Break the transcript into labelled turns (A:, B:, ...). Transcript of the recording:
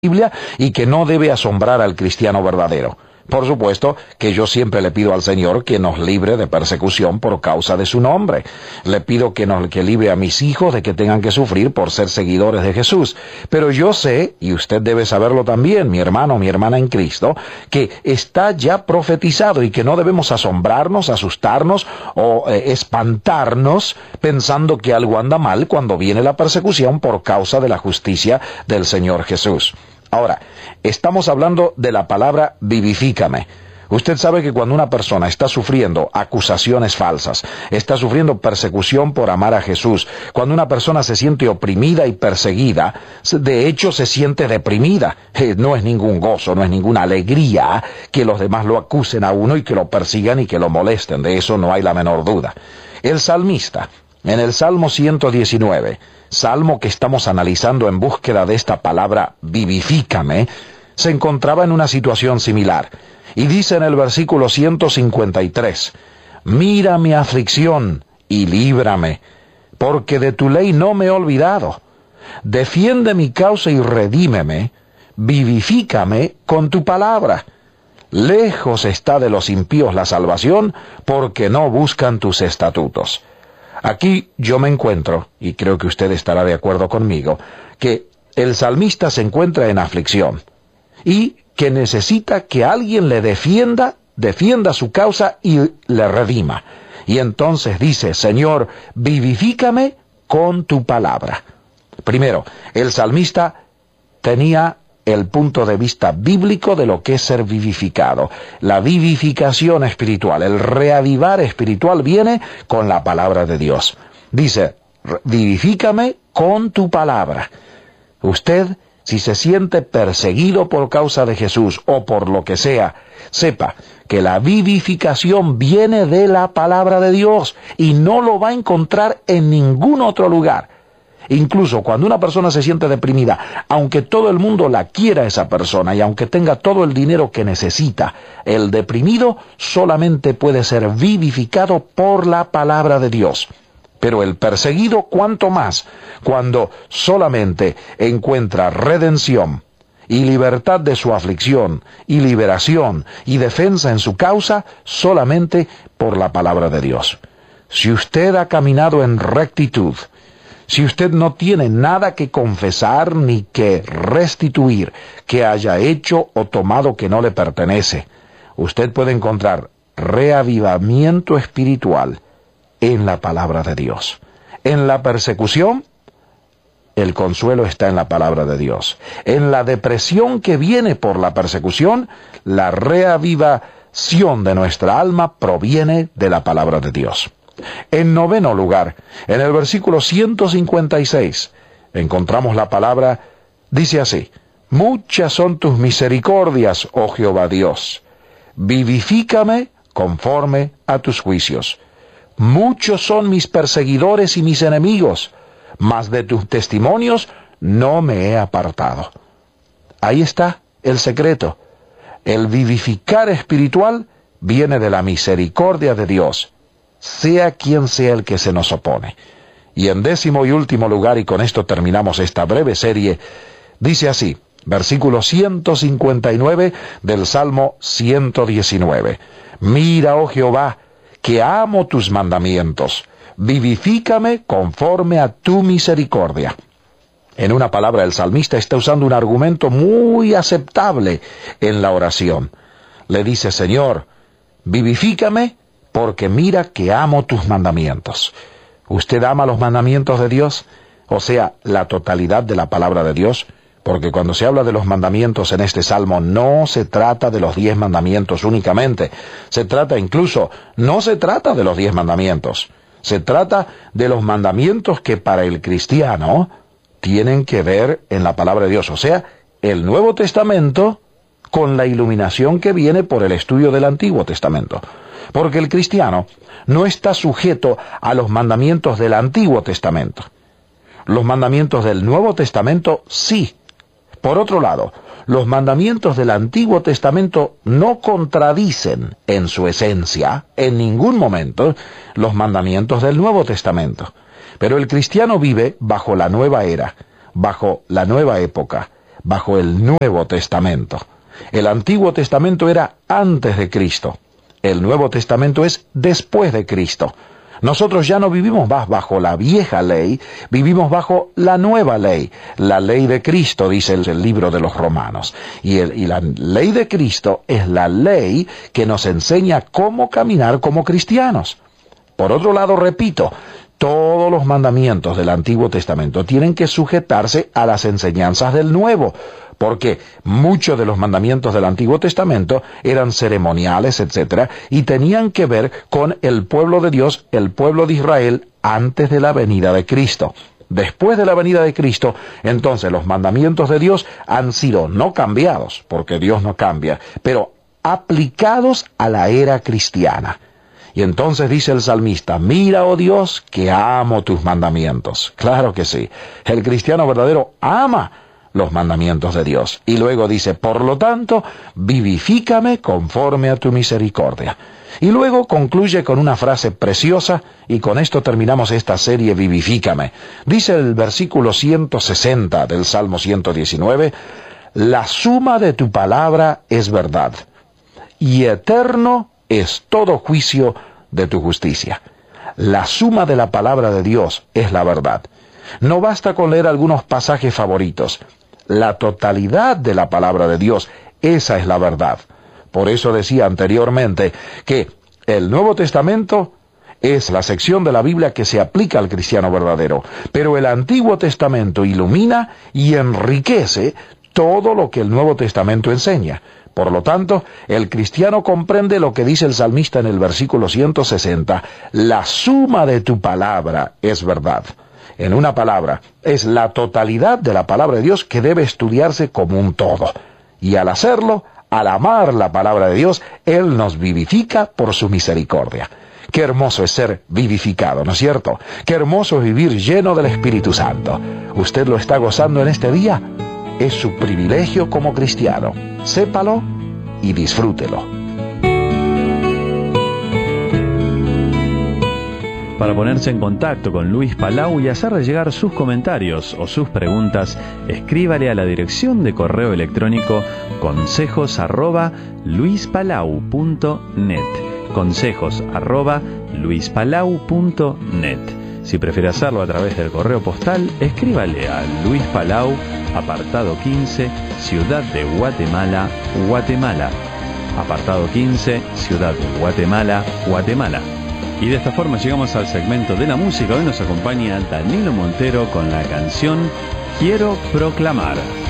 A: Biblia y que no debe asombrar al cristiano verdadero. Por supuesto que yo siempre le pido al Señor que nos libre de persecución por causa de su nombre. Le pido que libre a mis hijos de que tengan que sufrir por ser seguidores de Jesús. Pero yo sé, y usted debe saberlo también, mi hermano, mi hermana en Cristo, que está ya profetizado y que no debemos asombrarnos, asustarnos o espantarnos pensando que algo anda mal cuando viene la persecución por causa de la justicia del Señor Jesús. Ahora, estamos hablando de la palabra vivifícame. Usted sabe que cuando una persona está sufriendo acusaciones falsas, está sufriendo persecución por amar a Jesús, cuando una persona se siente oprimida y perseguida, de hecho se siente deprimida. No es ningún gozo, no es ninguna alegría que los demás lo acusen a uno y que lo persigan y que lo molesten. De eso no hay la menor duda. El salmista, en el Salmo 119, salmo que estamos analizando en búsqueda de esta palabra vivifícame, se encontraba en una situación similar. Y dice en el versículo 153, «Mira mi aflicción y líbrame, porque de tu ley no me he olvidado. Defiende mi causa y redímeme, vivifícame con tu palabra. Lejos está de los impíos la salvación, porque no buscan tus estatutos». Aquí yo me encuentro, y creo que usted estará de acuerdo conmigo, que el salmista se encuentra en aflicción y que necesita que alguien le defienda su causa y le redima. Y entonces dice, «Señor, vivifícame con tu palabra». Primero, el salmista tenía el punto de vista bíblico de lo que es ser vivificado. La vivificación espiritual, el reavivar espiritual viene con la palabra de Dios. Dice, vivifícame con tu palabra. Usted, si se siente perseguido por causa de Jesús o por lo que sea, sepa que la vivificación viene de la palabra de Dios y no lo va a encontrar en ningún otro lugar. Incluso cuando una persona se siente deprimida, aunque todo el mundo la quiera a esa persona y aunque tenga todo el dinero que necesita, el deprimido solamente puede ser vivificado por la palabra de Dios. Pero el perseguido, ¿cuánto más? Cuando solamente encuentra redención y libertad de su aflicción y liberación y defensa en su causa solamente por la palabra de Dios. Si usted ha caminado en rectitud, si usted no tiene nada que confesar ni que restituir que haya hecho o tomado que no le pertenece, usted puede encontrar reavivamiento espiritual en la palabra de Dios. En la persecución, el consuelo está en la palabra de Dios. En la depresión que viene por la persecución, la reavivación de nuestra alma proviene de la palabra de Dios. En noveno lugar, en el versículo 156, encontramos la palabra, dice así, «Muchas son tus misericordias, oh Jehová Dios. Vivifícame conforme a tus juicios. Muchos son mis perseguidores y mis enemigos, mas de tus testimonios no me he apartado». Ahí está el secreto. El vivificar espiritual viene de la misericordia de Dios, sea quien sea el que se nos opone. Y en décimo y último lugar, y con esto terminamos esta breve serie, dice así, versículo 159 del Salmo 119, «Mira, oh Jehová, que amo tus mandamientos, vivifícame conforme a tu misericordia». En una palabra, el salmista está usando un argumento muy aceptable en la oración. Le dice, «Señor, vivifícame porque mira que amo tus mandamientos». ¿Usted ama los mandamientos de Dios? O sea, la totalidad de la palabra de Dios. Porque cuando se habla de los mandamientos en este salmo, no se trata de los 10 mandamientos únicamente. No se trata de los 10 mandamientos. Se trata de los mandamientos que para el cristiano tienen que ver en la palabra de Dios. O sea, el Nuevo Testamento con la iluminación que viene por el estudio del Antiguo Testamento. Porque el cristiano no está sujeto a los mandamientos del Antiguo Testamento. Los mandamientos del Nuevo Testamento sí. Por otro lado, los mandamientos del Antiguo Testamento no contradicen en su esencia, en ningún momento, los mandamientos del Nuevo Testamento. Pero el cristiano vive bajo la nueva era, bajo la nueva época, bajo el Nuevo Testamento. El Antiguo Testamento era antes de Cristo. El Nuevo Testamento es después de Cristo. Nosotros ya no vivimos más bajo la vieja ley, vivimos bajo la nueva ley, la ley de Cristo, dice el libro de los Romanos. Y la ley de Cristo es la ley que nos enseña cómo caminar como cristianos. Por otro lado, repito, todos los mandamientos del Antiguo Testamento tienen que sujetarse a las enseñanzas del Nuevo, porque muchos de los mandamientos del Antiguo Testamento eran ceremoniales, etc., y tenían que ver con el pueblo de Dios, el pueblo de Israel, antes de la venida de Cristo. Después de la venida de Cristo, entonces los mandamientos de Dios han sido no cambiados, porque Dios no cambia, pero aplicados a la era cristiana. Y entonces dice el salmista, mira, oh Dios, que amo tus mandamientos. Claro que sí, el cristiano verdadero ama los mandamientos de Dios. Y luego dice, por lo tanto, vivifícame conforme a tu misericordia. Y luego concluye con una frase preciosa, y con esto terminamos esta serie Vivifícame. Dice el versículo 160 del Salmo 119, la suma de tu palabra es verdad, y eterno es todo juicio de tu justicia. La suma de la palabra de Dios es la verdad. No basta con leer algunos pasajes favoritos. La totalidad de la palabra de Dios, esa es la verdad. Por eso decía anteriormente que el Nuevo Testamento es la sección de la Biblia que se aplica al cristiano verdadero, pero el Antiguo Testamento ilumina y enriquece todo lo que el Nuevo Testamento enseña. Por lo tanto, el cristiano comprende lo que dice el salmista en el versículo 160, la suma de tu palabra es verdad. En una palabra, es la totalidad de la palabra de Dios que debe estudiarse como un todo. Y al hacerlo, al amar la palabra de Dios, Él nos vivifica por su misericordia. Qué hermoso es ser vivificado, ¿no es cierto? Qué hermoso es vivir lleno del Espíritu Santo. ¿Usted lo está gozando en este día? Es su privilegio como cristiano. Sépalo y disfrútelo.
B: Para ponerse en contacto con Luis Palau y hacerle llegar sus comentarios o sus preguntas, escríbale a la dirección de correo electrónico consejos@luispalau.net. consejos@luispalau.net. Si prefiere hacerlo a través del correo postal, escríbale a Luis Palau, apartado 15, Ciudad de Guatemala, Guatemala. Apartado 15, Ciudad de Guatemala, Guatemala. Y de esta forma llegamos al segmento de la música. Hoy nos acompaña Danilo Montero con la canción Quiero Proclamar.